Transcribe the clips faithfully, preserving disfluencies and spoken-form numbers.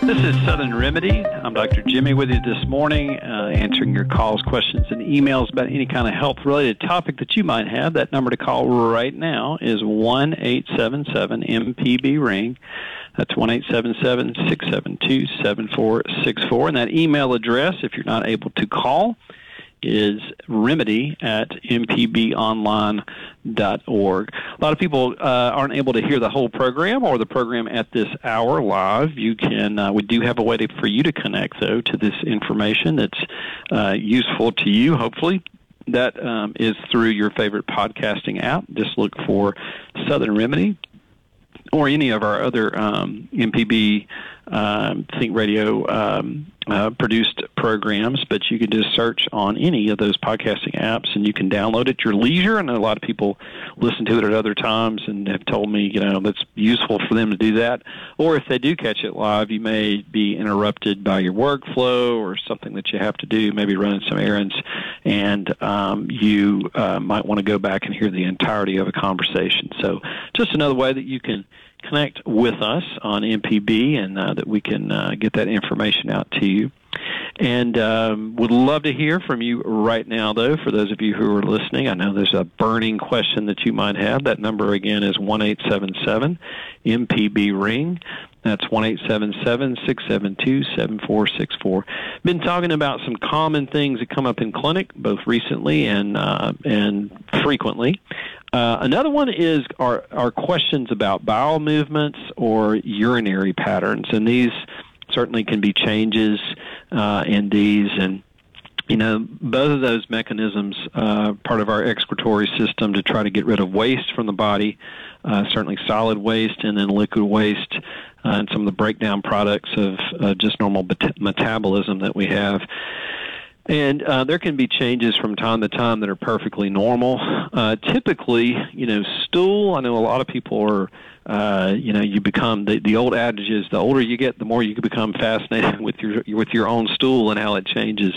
This is Southern Remedy. I'm Doctor Jimmy with you this morning, uh, answering your calls, questions, and emails about any kind of health-related topic that you might have. That number to call right now is one eight seven seven M P B ring. That's one eight seven seven, six seven two, seven four six four. And that email address, if you're not able to call, is remedy at m p b online dot org. A lot of people uh, aren't able to hear the whole program or the program at this hour live. You can. Uh, we do have a way to, for you to connect, though, to this information that's uh, useful to you, hopefully. That um, is through your favorite podcasting app. Just look for Southern Remedy or any of our other um, M P B um, Think Radio um, uh, produced programs, but you can just search on any of those podcasting apps and you can download it at your leisure. I know a lot of people listen to it at other times and have told me, you know, that's useful for them to do that. Or if they do catch it live, you may be interrupted by your workflow or something that you have to do, maybe running some errands, and um, you uh, might want to go back and hear the entirety of a conversation. So just another way that you can connect with us on M P B and uh, that we can uh, get that information out to you. And um, would love to hear from you right now, though, for those of you who are listening. I know there's a burning question that you might have. That number, again, is one eight seven seven M P B ring. That's one eight seven seven, six seven two, seven four six four. Been talking about some common things that come up in clinic, both recently and uh, and frequently. Uh, another one is our, our questions about bowel movements or urinary patterns, and these certainly can be changes uh, in these. And, you know, both of those mechanisms, uh, part of our excretory system to try to get rid of waste from the body, uh, certainly solid waste and then liquid waste, uh, and some of the breakdown products of uh, just normal bet- metabolism that we have. And uh, there can be changes from time to time that are perfectly normal. Uh, typically, you know, stool, I know a lot of people are, uh, you know, you become, the, the old adage is the older you get, the more you become fascinated with your with your own stool and how it changes.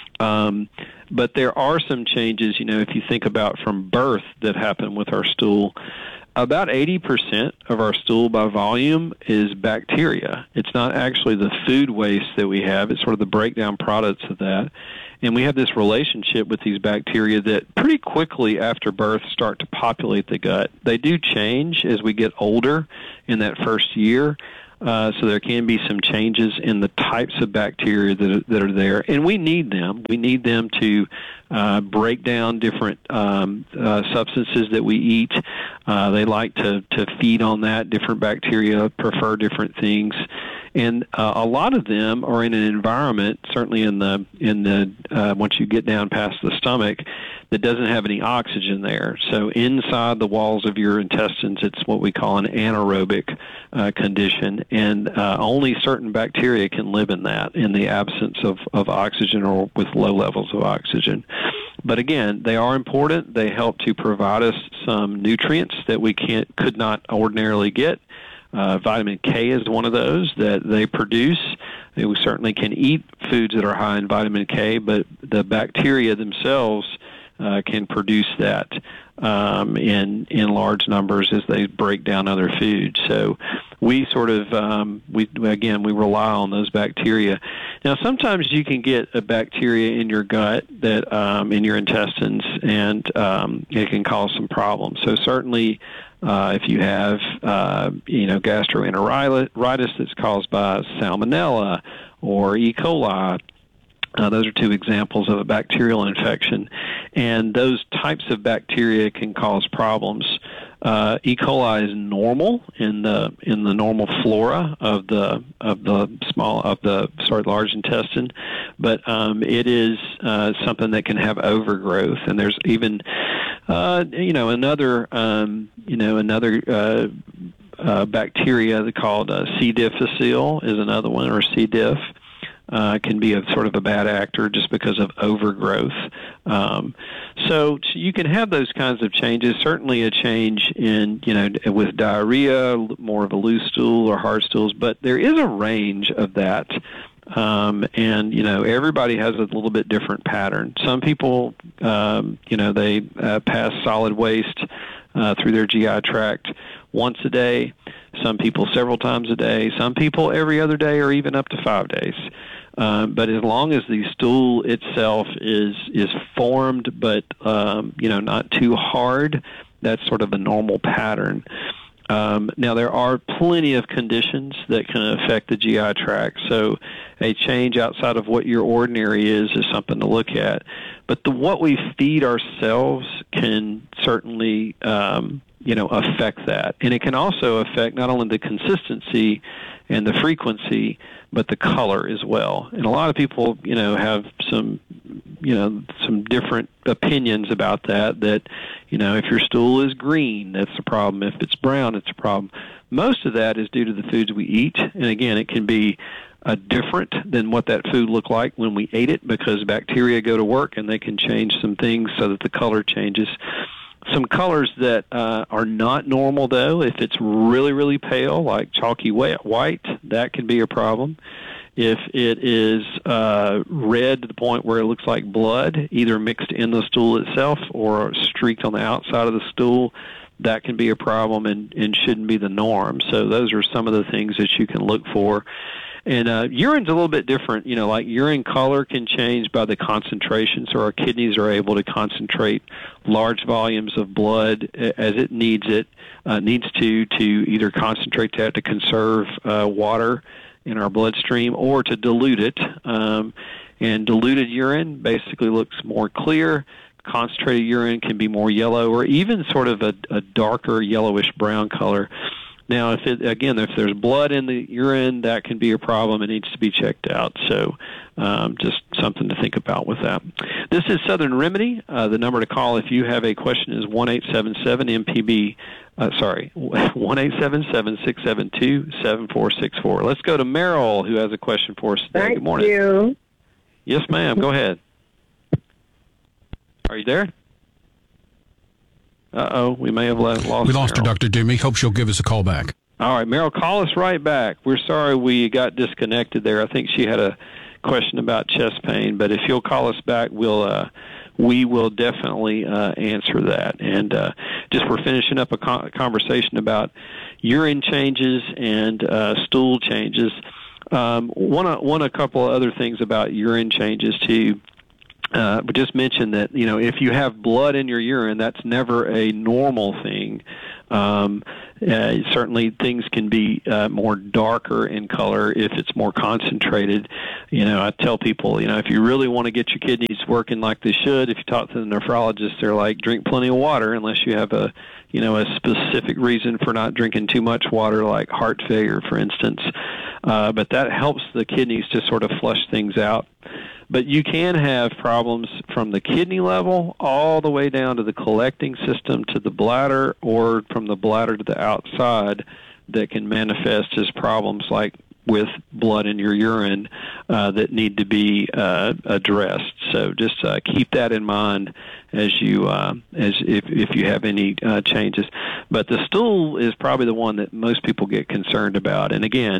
Um, but there are some changes, you know, if you think about from birth that happen with our stool. About eighty percent of our stool by volume is bacteria. It's not actually the food waste that we have. It's sort of the breakdown products of that. And we have this relationship with these bacteria that pretty quickly after birth start to populate the gut. They do change as we get older in that first year. Uh, so there can be some changes in the types of bacteria that are, that are there, and we need them. We need them to uh, break down different um, uh, substances that we eat. Uh, they like to, to feed on that. Different bacteria prefer different things, and uh, a lot of them are in an environment, certainly in the in the uh, once you get down past the stomach, that doesn't have any oxygen there. So inside the walls of your intestines, it's what we call an anaerobic uh, condition, and uh, only certain bacteria can live in that in the absence of, of oxygen or with low levels of oxygen. But again, they are important. They help to provide us some nutrients that we can't could not ordinarily get. Uh, vitamin K is one of those that they produce. We certainly can eat foods that are high in vitamin K, but the bacteria themselves uh, can produce that um, in in large numbers as they break down other foods. So we sort of, um, we again, we rely on those bacteria. Now, sometimes you can get a bacteria in your gut, that um, in your intestines, and um, it can cause some problems. So certainly, uh, if you have, uh, you know, gastroenteritis that's caused by Salmonella or E. coli, Uh, those are two examples of a bacterial infection, and those types of bacteria can cause problems. Uh, E. coli is normal in the in the normal flora of the of the small of the sorry large intestine, but um, it is uh, something that can have overgrowth, and there's even uh, you know another um, you know another. Uh, uh, bacteria called uh, C. difficile is another one, or C. diff. Uh, can be a sort of a bad actor just because of overgrowth. Um, so you can have those kinds of changes. Certainly a change in, you know, with diarrhea, more of a loose stool or hard stools, but there is a range of that. Um, and, you know, everybody has a little bit different pattern. Some people, um, you know, they uh, pass solid waste uh, through their G I tract once a day. Some people several times a day. Some people every other day, or even up to five days. Um, but as long as the stool itself is is formed, but um, you know, not too hard, that's sort of a normal pattern. Um, now, there are plenty of conditions that can affect the G I tract, so a change outside of what your ordinary is is something to look at. But the what we feed ourselves can certainly, um, you know, affect that. And it can also affect not only the consistency and the frequency, but the color as well. And a lot of people, you know, have some, you know, some different opinions about that, that, you know, if your stool is green, that's a problem. If it's brown, it's a problem. Most of that is due to the foods we eat. And again, it can be uh, different than what that food looked like when we ate it, because bacteria go to work and they can change some things so that the color changes. Some colors that uh, are not normal, though, if it's really, really pale, like chalky white, that can be a problem. If it is uh, red to the point where it looks like blood, either mixed in the stool itself or streaked on the outside of the stool, that can be a problem and, and shouldn't be the norm. So those are some of the things that you can look for. And uh, urine's a little bit different. You know, like urine color can change by the concentration, so our kidneys are able to concentrate large volumes of blood as it needs it, uh, needs to, to either concentrate that to conserve uh, water in our bloodstream or to dilute it. Um, and diluted urine basically looks more clear. Concentrated urine can be more yellow or even sort of a, a darker yellowish brown color. Now, if it, again, if there's blood in the urine, that can be a problem. It needs to be checked out. So um, just something to think about with that. This is Southern Remedy. Uh, the number to call if you have a question is one eight seven seven M P B, uh, sorry, one eight seven seven, six seven two, seven four six four. Let's go to Meryl, who has a question for us today. Thank Good morning. you. Yes, ma'am. Go ahead. Are you there? Uh-oh, we may have lost We lost Meryl. her, Doctor Doomy. Hope she'll give us a call back. All right, Meryl, call us right back. We're sorry we got disconnected there. I think she had a question about chest pain, but if you'll call us back, we'll uh, we will definitely uh, answer that. And uh, just we're finishing up a con- conversation about urine changes and uh, stool changes. Um, one, one a couple of other things about urine changes too. Uh, but just mention that, you know, if you have blood in your urine, that's never a normal thing. Um, uh, certainly things can be uh, more darker in color if it's more concentrated. You know, I tell people, you know, if you really want to get your kidneys working like they should, if you talk to the nephrologist, they're like, drink plenty of water, unless you have a, you know, a specific reason for not drinking too much water, like heart failure, for instance. Uh, but that helps the kidneys to sort of flush things out. But you can have problems from the kidney level all the way down to the collecting system, to the bladder, or from the bladder to the outside that can manifest as problems like with blood in your urine uh, that need to be uh, addressed. So just uh, keep that in mind as you uh, as if, if you have any uh, changes. But the stool is probably the one that most people get concerned about. And again,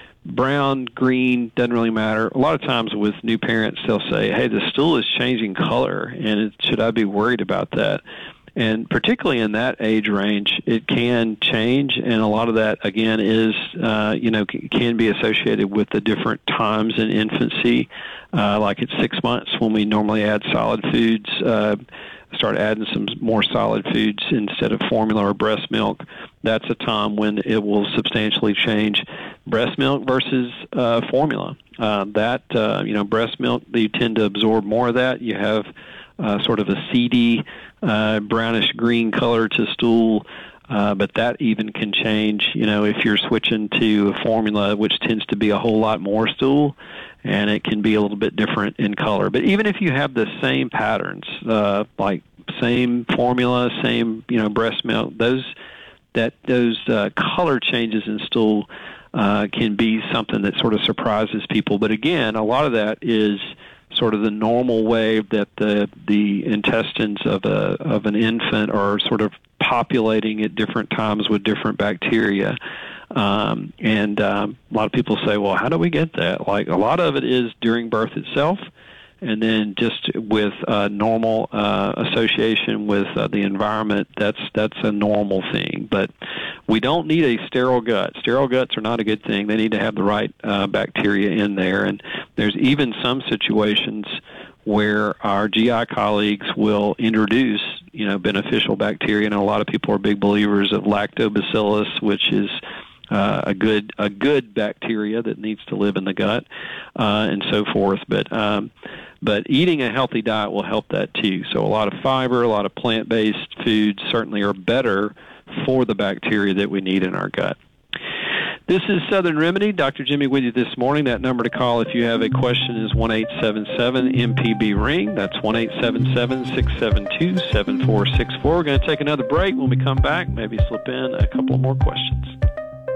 brown, green, doesn't really matter. A lot of times with new parents, they'll say, hey, the stool is changing color, and it, should I be worried about that? And particularly in that age range, it can change, and a lot of that, again, is, uh, you know, c- can be associated with the different times in infancy, uh, like at six months when we normally add solid foods, uh, start adding some more solid foods instead of formula or breast milk. That's a time when it will substantially change breast milk versus uh, formula. Uh, that, uh, you know, breast milk, you tend to absorb more of that. You have uh, sort of a seedy, uh, brownish green color to stool, uh, but that even can change, you know, if you're switching to a formula, which tends to be a whole lot more stool, and it can be a little bit different in color. But even if you have the same patterns, uh, like same formula, same, you know, breast milk, those that those uh, color changes in stool uh, can be something that sort of surprises people. But again, a lot of that is sort of the normal way that the the intestines of a of an infant are sort of populating at different times with different bacteria. Um, and um, a lot of people say, well, how do we get that? Like, a lot of it is during birth itself. And then just with uh, normal uh, association with uh, the environment, that's that's a normal thing. But we don't need a sterile gut. Sterile guts are not a good thing. They need to have the right uh, bacteria in there. And there's even some situations where our G I colleagues will introduce, you know, beneficial bacteria. And a lot of people are big believers of lactobacillus, which is Uh, a good a good bacteria that needs to live in the gut, uh, and so forth. But um, but eating a healthy diet will help that too. So a lot of fiber, a lot of plant-based foods certainly are better for the bacteria that we need in our gut. This is Southern Remedy. Doctor Jimmy with you this morning. That number to call if you have a question is one eight seven seven M P B ring. That's one eight seven seven, six seven two, seven four six four. We're going to take another break. When we come back, maybe slip in a couple more questions.